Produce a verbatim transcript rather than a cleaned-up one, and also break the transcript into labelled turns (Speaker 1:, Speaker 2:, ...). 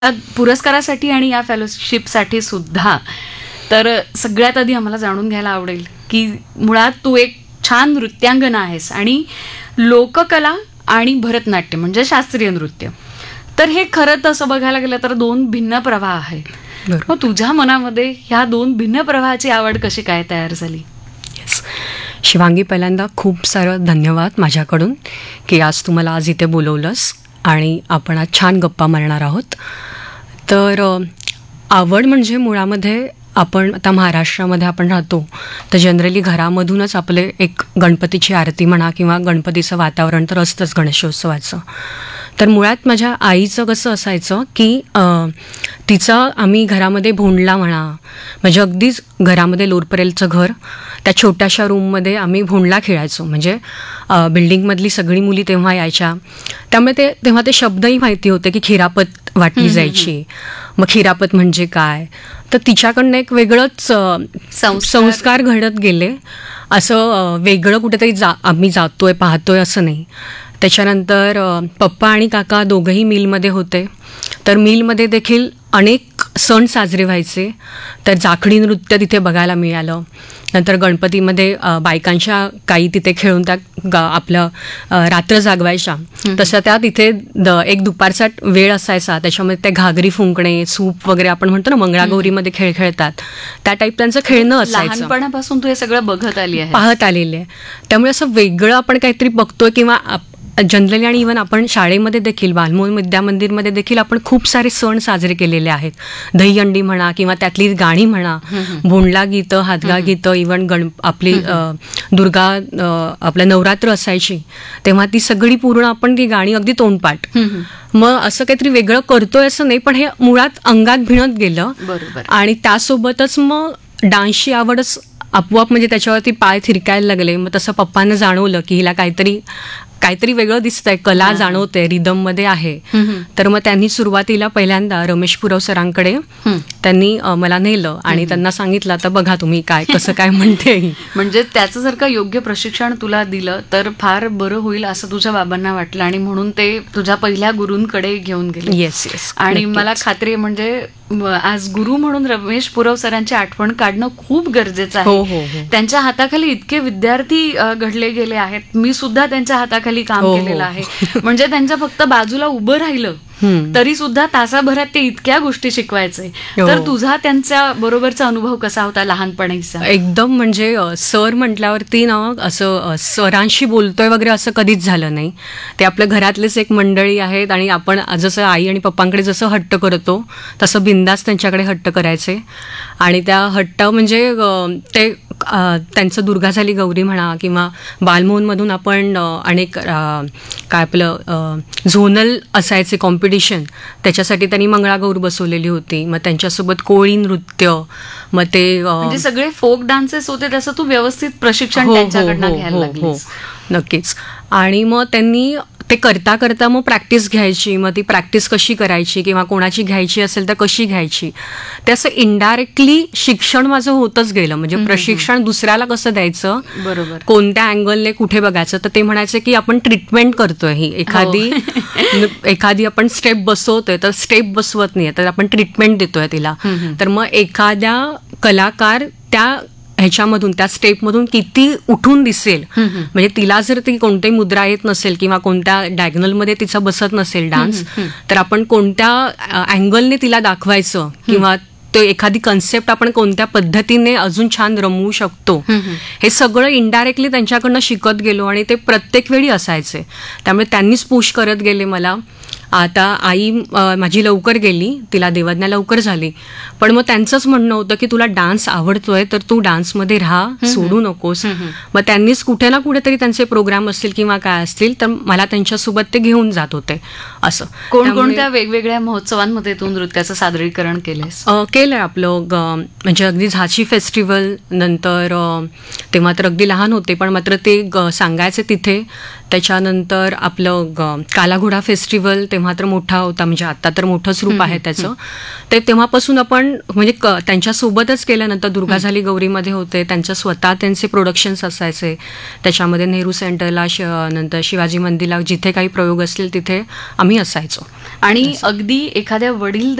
Speaker 1: पुरस्कारासाठी आणि या फेलोशिपसाठी सुद्धा. तर सगळ्यात आधी आम्हाला जाणून घ्यायला आवडेल की मुळात तू एक छान नृत्यांगना आहेस आणि लोककला आणि भरतनाट्य म्हणजे शास्त्रीय नृत्य, तर हे खरं तसं बघायला गेलं तर दोन भिन्न प्रवाह आहेत. मग तुझ्या मनामध्ये ह्या दोन भिन्न प्रवाहाची आवड कशी काय तयार झाली?
Speaker 2: येस शिवांगी, पहिल्यांदा खूप सारं धन्यवाद माझ्याकडून की आज तू मला आज इथे बोलवलंस आणि आपण आज छान गप्पा मारणार आहोत. तर आवड म्हणजे मुळामध्ये आपण आता महाराष्ट्रामध्ये आपण राहतो तर जनरली घरामधूनच आपले एक गणपतीची आरती म्हणा किंवा गणपतीचं वातावरण तर असतंच गणेशोत्सवाचं. तर मुळात माझ्या आईचं कसं असायचं की तिचं आम्ही घरामध्ये भोंडला म्हणा, म्हणजे अगदीच घरामध्ये लोरपरेलचं घर, त्या छोट्याशा रूममध्ये आम्ही भोंडला खेळायचो. म्हणजे बिल्डिंगमधली सगळी मुली तेव्हा यायच्या, त्यामुळे ते तेव्हा ते शब्दही माहिती होते की खिरापत वाटली जायची. मग खिरापत म्हणजे काय, तर तिच्याकडनं एक वेगळंच संस्कार घडत गेले. असं वेगळं कुठेतरी जा आम्ही जातोय पाहतोय असं नाही. त्याच्यानंतर पप्पा आणि काका दोघंही मिलमध्ये होते, तर मिलमध्ये देखील अनेक सण साजरे व्हायचे. तर जाखडी नृत्य तिथे बघायला मिळालं. नंतर गणपतीमध्ये बायकांच्या काही तिथे खेळून त्या आपलं रात्र जागवायच्या, तसं त्या तिथे एक दुपारचा वेळ असायचा, त्याच्यामध्ये ते घागरी फुंकणे, सूप वगैरे आपण म्हणतो ना मंगळागौरीमध्ये खेळ खेळतात, त्या टाईप त्यांचं खेळणं असायचं.
Speaker 1: लहानपणापासून तू हे सगळं बघत आली आहे,
Speaker 2: पाहत आलेले आहे. त्यामुळे असं वेगळं आपण काहीतरी बघतोय किंवा जनरली आणि इव्हन आपण शाळेमध्ये देखील बालमोहन विद्या मंदिरमध्ये देखील आपण खूप सारे सण साजरे केलेले आहेत. दहीहंडी म्हणा किंवा त्यातली गाणी म्हणा, भोंडला गीतं, हादगा गीतं, इव्हन गण आपली दुर्गा आपलं नवरात्र असायची तेव्हा ती सगळी पूर्ण आपण ती गाणी अगदी तोंडपाठ. मग असं काहीतरी वेगळं करतोय असं नाही, पण हे मुळात अंगात भिणत गेलं. आणि त्यासोबतच मग डान्सची आवडच आपोआप म्हणजे त्याच्यावरती पाय थिरकायला लागले. मग तसं पप्पांना जाणवलं की हिला काहीतरी काहीतरी वेगळं दिसतंय, कला जाणवते, रिदममध्ये आहे. तर मग त्यांनी सुरुवातीला पहिल्यांदा रमेश पुरव सरांकडे त्यांनी मला नेलं आणि त्यांना सांगितलं आता बघा तुम्ही काय कसं काय म्हणते.
Speaker 1: म्हणजे त्याचं जर का योग्य प्रशिक्षण तुला दिलं तर फार बरं होईल असं तुझ्या बाबांना वाटलं आणि म्हणून ते तुझ्या पहिल्या गुरूंकडे घेऊन गेले.
Speaker 2: येस येस
Speaker 1: आणि मला खात्री आहे म्हणजे आज गुरु म्हणून रमेश पुरव सरांची आठवण काढणं खूप गरजेचं आहे. त्यांच्या हाताखाली इतके विद्यार्थी घडले गेले आहेत, मी सुद्धा त्यांच्या हाताखाली काम केलेलं आहे. म्हणजे त्यांच्या फक्त बाजूला उभं राहिलं तरी सुद्धा तासाभरात ते इतक्या गोष्टी शिकवायचे. तर तुझा त्यांच्या बरोबरचा अनुभव कसा होता लहानपणीचा?
Speaker 2: एकदम म्हणजे सर म्हटल्यावरती ना असं सरांशी बोलतोय वगैरे असं कधीच झालं नाही. ते आपल्या घरातलेच एक मंडळी आहेत आणि आपण जसं आई आणि पप्पांकडे जसं हट्ट करतो तसं बिंदास त्यांच्याकडे हट्ट करायचे. आणि त्या हट्ट म्हणजे ते त्यांचं दुर्गा झाली गौरी म्हणा किंवा बालमोहनमधून आपण अनेक काय आपलं झोनल असायचे कॉम्पिटिशन, त्याच्यासाठी त्यांनी मंगळागौर बसवलेली होती. मग त्यांच्यासोबत कोळी नृत्य, मग ते
Speaker 1: म्हणजे सगळे फोक डान्सेस होते, तसं तू व्यवस्थित प्रशिक्षण त्यांच्याकडनं घ्यायला लागलीस.
Speaker 2: नक्कीच. आणि मग त्यांनी ते करता करता मग प्रॅक्टिस घ्यायची, मग ती प्रॅक्टिस कशी करायची किंवा कोणाची घ्यायची असेल तर कशी घ्यायची, ते असं इनडायरेक्टली शिक्षण माझं होतच गेलं. म्हणजे प्रशिक्षण दुसऱ्याला कसं द्यायचं,
Speaker 1: बरोबर,
Speaker 2: कोणत्या अँगलने कुठे बघायचं, तर ते म्हणायचं की आपण ट्रीटमेंट करतोय ही एखादी एखादी आपण स्टेप बसवतोय तर स्टेप बसवत नाही तर आपण ट्रीटमेंट देतोय तिला. तर मग एखाद्या कलाकार त्या ह्याच्यामधून त्या स्टेपमधून किती उठून दिसेल, म्हणजे तिला जर ती कोणत्याही मुद्रा येत नसेल किंवा कोणत्या डायगनलमध्ये तिचा बसत नसेल डान्स, तर आपण कोणत्या अँगलने तिला दाखवायचं किंवा तो एखादी कन्सेप्ट आपण कोणत्या पद्धतीने अजून छान रमवू शकतो, हे सगळं इनडायरेक्टली त्यांच्याकडनं शिकत गेलो. आणि ते प्रत्येक वेळी असायचे, त्यामुळे त्यांनीच पुश करत गेले मला. आता आई माझी लवकर गेली, तिला देवज्ञा लवकर झाली, पण मग त्यांचंच म्हणणं होतं की तुला डान्स आवडतोय तर तू डान्समध्ये राहा, सोडू नकोस. मग त्यांनीच कुठे ना कुठेतरी त्यांचे प्रोग्राम असतील किंवा काय असतील तर मला त्यांच्यासोबत ते घेऊन जात होते. असं
Speaker 1: कोणकोणत्या वेगवेगळ्या महोत्सवांमध्ये तू नृत्याचं सादरीकरण केलंस?
Speaker 2: केलंय आपलं म्हणजे अगदी झाशी फेस्टिवल नंतर, तेव्हा तर अगदी लहान होते पण मात्र ते सांगायचे तिथे, त्याच्यानंतर आपलं ग- कालाघोडा फेस्टिवल तेव्हा तर मोठा होता, म्हणजे आता तर मोठंच रूप आहे त्याचं. ते तेव्हापासून आपण म्हणजे क- त्यांच्यासोबतच केल्यानंतर दुर्गा झाली गौरीमध्ये होते, त्यांच्या स्वतः त्यांचे प्रोडक्शन्स असायचे. त्याच्यामध्ये नेहरू सेंटरला श नंतर शिवाजी मंदिरला जिथे काही प्रयोग असतील तिथे आम्ही असायचो.
Speaker 1: आणि अगदी एखाद्या वडील